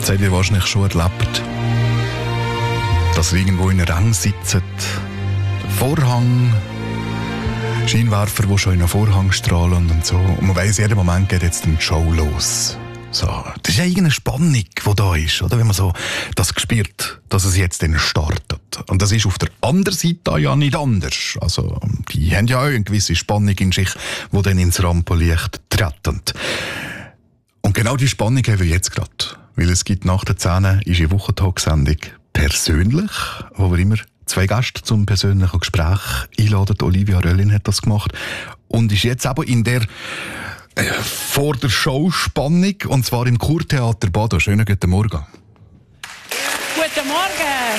Das habt ihr wahrscheinlich schon erlebt. Dass ihr irgendwo in einer Rang sitzt, Vorhang, Scheinwerfer, die schon in einen Vorhang strahlen und so. Und man weiss, jeden Moment geht jetzt die Show los. So. Das ist ja irgendeine Spannung, die da ist, oder? Wenn man so das spürt, dass es jetzt dann startet. Und das ist auf der anderen Seite ja nicht anders. Also, die haben ja auch eine gewisse Spannung in sich, die dann ins Rampenlicht treten. Und genau die Spannung haben wir jetzt gerade. Weil es gibt nach der 10 ist eine Wochentalksendung persönlich, wo wir immer 2 Gäste zum persönlichen Gespräch einladen. Olivia Röllin hat das gemacht. Und ist jetzt eben in der vor der Show-Spannung, und zwar im Kurtheater Baden. Schönen guten Morgen. Guten Morgen.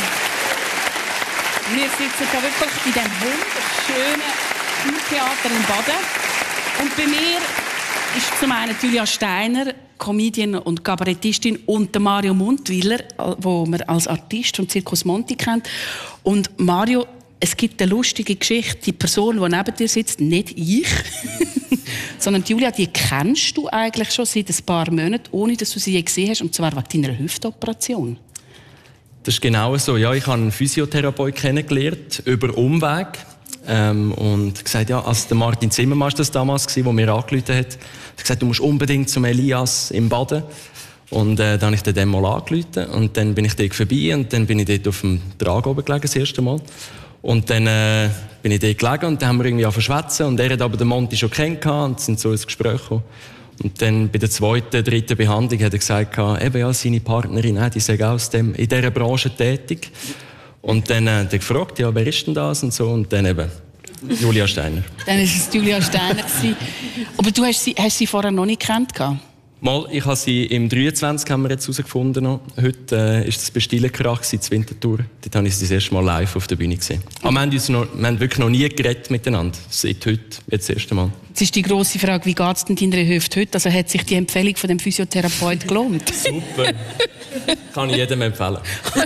Wir sitzen hier wirklich in diesem wunderschönen Kurtheater in Baden. Und bei mir ist zum einen Julia Steiner, Comedian und Kabarettistin, und Mario Muntwiler, den man als Artist vom Circus Monti kennt. Und Mario, es gibt eine lustige Geschichte. Die Person, die neben dir sitzt, nicht ich, sondern Julia, die kennst du eigentlich schon seit ein paar Monaten, ohne dass du sie je gesehen hast, und zwar wegen deiner Hüftoperation. Das ist genau so. Ja, ich habe einen Physiotherapeut kennengelernt, über Umweg. Und gesagt, ja, also der Martin Zimmermann war das damals, der mir angerufen hat. Er hat gesagt, du musst unbedingt zum Elias im Baden. Und dann habe ich den mal angerufen. Und dann bin ich dort vorbei und dann bin ich dort auf dem Trag oben gelegen, das erste Mal. Und dann bin ich dort gelegen und dann haben wir irgendwie verschwätzen. Und er hat aber den Monti schon kennengelernt und sind so ins Gespräch gekommen. Und dann bei der 2., 3. Behandlung hat er gesagt, eben ja, seine Partnerin, die sei auch in dieser Branche tätig. Und dann hat er gefragt, ja, wer ist denn das und so. Und dann eben Julia Steiner. Dann war es Julia Steiner. Aber du hast sie vorher noch nicht gekannt? Mal, ich habe sie im 23 haben wir jetzt herausgefunden. Heute ist das Bestillenkrach in Winterthur. Dort habe ich sie das erste Mal live auf der Bühne gesehen. Aber wir haben wirklich noch nie geredet miteinander. Seit heute, jetzt das erste Mal. Jetzt ist die grosse Frage, wie geht es denn deiner Hüfte heute? Also hat sich die Empfehlung von dem Physiotherapeut gelohnt? Super. Kann ich jedem empfehlen.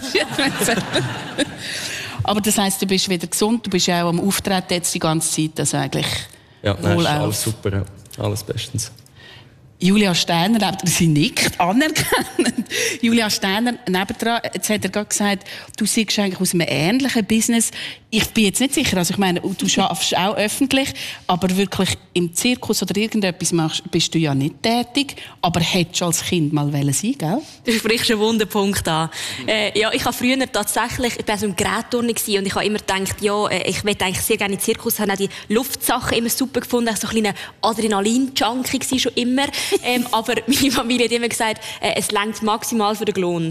Aber das heisst, du bist wieder gesund, du bist ja auch am Auftreten jetzt die ganze Zeit. Also eigentlich ja, nein, ist alles super, ja. Alles bestens. Julia Steiner, sie nickt anerkennend. Julia Steiner, nebendran, jetzt hat er gerade gesagt, du siehst eigentlich aus einem ähnlichen Business. Ich bin jetzt nicht sicher, also ich meine, du schaffst auch öffentlich, aber wirklich im Zirkus oder irgendetwas machst, bist du ja nicht tätig, aber hättest du als Kind mal sein, gell? Du sprichst einen Wunderpunkt an. Ja, ich war früher tatsächlich, ich war so im Gerätturnen und ich habe immer gedacht, ja, ich möchte eigentlich sehr gerne in den Zirkus, ich habe auch die Luftsachen immer super gefunden, ich war so ein kleiner Adrenalin-Junkie schon immer. Aber meine Familie hat immer gesagt, es reicht maximal für den Lohn.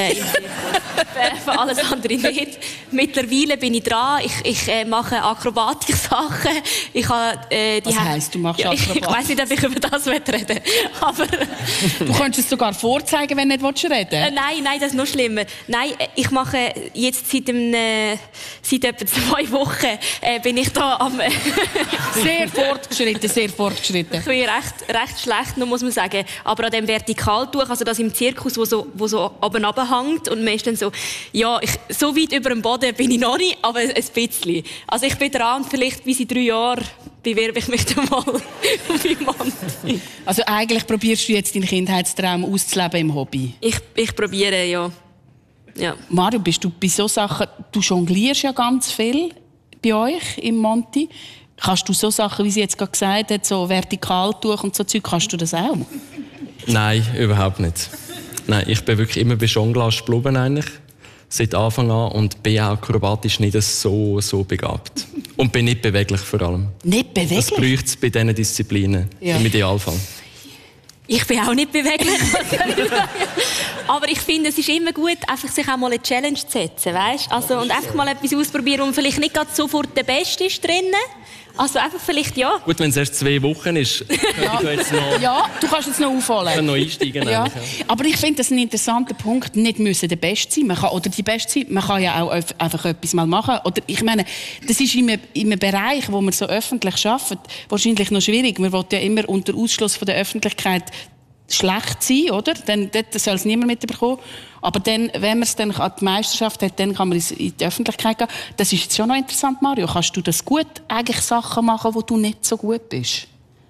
Für alles andere nicht. Mittlerweile bin ich dran. Ich mache Akrobatik-Sachen. Was heisst, du machst Akrobatik? Ich weiss nicht, ob ich über das reden will. Aber du könntest es sogar vorzeigen, wenn du nicht reden willst. Nein, das ist noch schlimmer. Nein, ich mache jetzt seit etwa 2 Wochen bin ich da am... Sehr fortgeschritten. Ich bin recht schlecht, muss man sagen. Aber an dem Vertikaltuch, also das im Zirkus, wo so oben runterhängt und man ist dann so, ja, so weit über dem Boden bin ich noch nicht, aber ein bisschen. Also ich bin dran und vielleicht bis in 3 Jahren bewerbe ich mich dann mal wie Mann. Also eigentlich probierst du jetzt deinen Kindheitstraum auszuleben im Hobby? Ich probiere, ja. Mario, bist du bei so Sachen, du jonglierst ja ganz viel bei euch im Monti. Kannst du so Sachen, wie sie jetzt gerade gesagt hat, so Vertikaltuch und so Zeug, kannst du das auch? Nein, überhaupt nicht. Nein, ich bin wirklich immer bei Jonglage geblieben eigentlich, seit Anfang an, und bin auch akrobatisch nicht so begabt. Und bin nicht beweglich vor allem. Nicht beweglich? Das bräuchte es bei diesen Disziplinen, im Idealfall. Ich bin auch nicht beweglich. Aber ich finde, es ist immer gut, einfach sich auch mal eine Challenge zu setzen, weißt? Also, und einfach mal etwas ausprobieren, und vielleicht nicht gerade sofort der Beste ist drinnen. Also einfach vielleicht, ja. Gut, wenn es erst 2 Wochen ist, du kannst jetzt noch aufholen. Kann noch einsteigen. Ja. Aber ich finde das ein interessanter Punkt. Nicht müssen der Beste sein. Man kann, oder die Beste sein. Man kann ja auch einfach etwas mal machen. Oder ich meine, das ist in einem Bereich, wo man so öffentlich arbeitet, wahrscheinlich noch schwierig. Man will ja immer unter Ausschluss von der Öffentlichkeit schlecht sein, oder? Dann soll es niemand mitbekommen. Aber dann, wenn man es dann an die Meisterschaft hat, dann kann man in die Öffentlichkeit gehen. Das ist jetzt schon noch interessant, Mario. Kannst du das gut, eigentlich Sachen machen, wo du nicht so gut bist?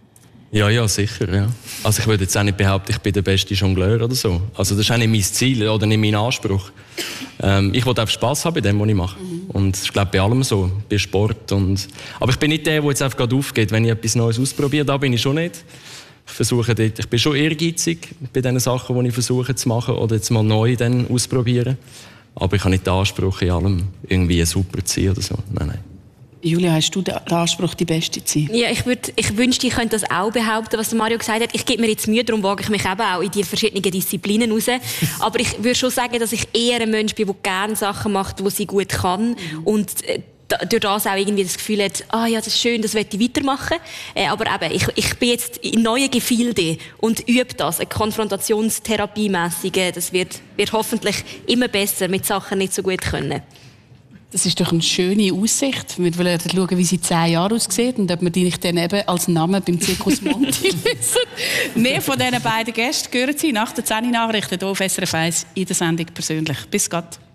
Ja, sicher, ja. Also ich würde jetzt auch nicht behaupten, ich bin der beste Jongleur oder so. Also das ist auch nicht mein Ziel oder nicht mein Anspruch. Ich will einfach Spass haben bei dem, was ich mache. Und ich glaube bei allem so, bei Sport. Aber ich bin nicht der jetzt einfach gerade aufgeht, wenn ich etwas Neues ausprobiere. Da bin ich schon nicht. Ich bin schon ehrgeizig bei den Sachen, die ich versuche zu machen oder jetzt mal neu dann ausprobieren. Aber ich habe nicht den Anspruch, in allem irgendwie super zu sein oder so. Nein. Julia, hast du den Anspruch, die Beste zu sein? Ja, ich wünschte, ich könnte das auch behaupten, was Mario gesagt hat. Ich gebe mir jetzt Mühe, darum wage ich mich eben auch in die verschiedenen Disziplinen raus. Aber ich würde schon sagen, dass ich eher ein Mensch bin, der gerne Sachen macht, die sie gut kann. Und durch das auch irgendwie das Gefühl hat, ja, das ist schön, das möchte ich weitermachen. Aber eben, ich bin jetzt in neuen Gefilden und übe das, eine Konfrontationstherapie-mässige. Das wird hoffentlich immer besser mit Sachen nicht so gut können. Das ist doch eine schöne Aussicht. Wir wollen schauen, wie sie in 10 Jahren aussieht und ob wir dich dann eben als Namen beim Zirkus Monti lösen. Mehr von diesen beiden Gästen hören Sie nach der 10 Nachrichten hier auf SRF 1 in der Sendung persönlich. Bis gleich.